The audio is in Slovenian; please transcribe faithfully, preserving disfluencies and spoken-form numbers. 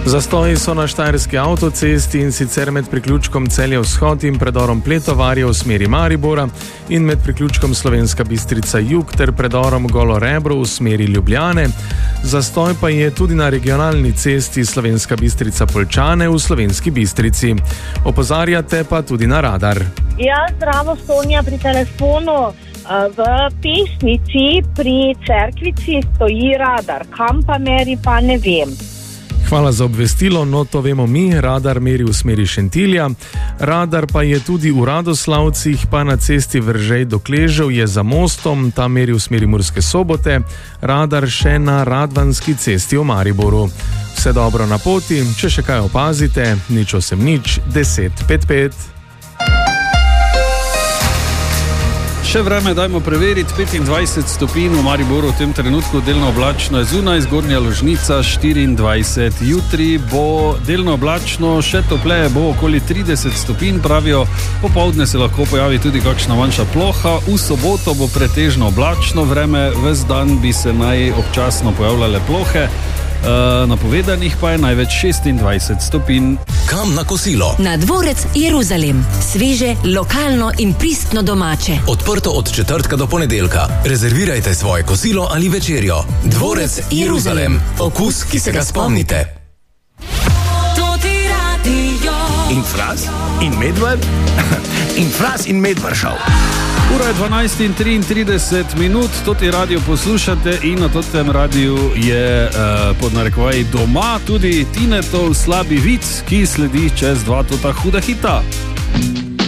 Zastoji so na štajerski avtocesti, in sicer med priključkom Celje vzhod in predorom Pletovarje v smeri Maribora in med priključkom Slovenska Bistrica jug ter predorom Golo Rebro v smeri Ljubljane. Zastoj pa je tudi na regionalni cesti Slovenska Bistrica Poljčane v Slovenski Bistrici. Opozarjate pa tudi na radar. Ja, zdravo, Sonja pri telefonu. V Pesnici pri Cerkvici stoji radar, kam pa meri, pa ne vem. Hvala za obvestilo, no to vemo mi, radar meri v smeri Šentilja. Radar pa je tudi v Radoslavcih, pa na cesti Veržej do Kležev je za mostom, tam meri v smeri Murske Sobote. Radar še na Radvanski cesti v Mariboru. Vse dobro na poti, če še kaj opazite, nič osem nič, deset pet pet. Še vreme dajmo preveriti, petindvajset stopinj v Mariboru v tem trenutku, delno oblačno je zunaj, zgornja Ložnica štiriindvajset. Jutri bo delno oblačno, še topleje bo, okoli trideset stopinj, pravijo, popoldne se lahko pojavi tudi kakšna manjša ploha, v soboto bo pretežno oblačno vreme, ves dan bi se naj občasno pojavljale plohe. Uh, napovedanih pa je največ šestindvajset stopinj. Kam na kosilo? Na Dvorec Jeruzalem. Sveže, lokalno in pristno domače. Odprto od četrtka do ponedeljka. Rezervirajte svoje kosilo ali večerjo. Dvorec Jeruzalem. Okus, ki se ga spomnite. In Fras? In Medvard? In Fras in Medvaršav. Ura je dvanajst in triintrideset minut, toti radio poslušate in na totem radiju je uh, pod narekovaji doma tudi Tinetov slabi vic, ki sledi čez dva tota huda hita.